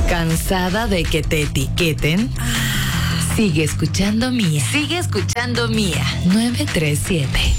¿Cansada de que te etiqueten? Sigue escuchando Mía. Sigue escuchando Mía. 937.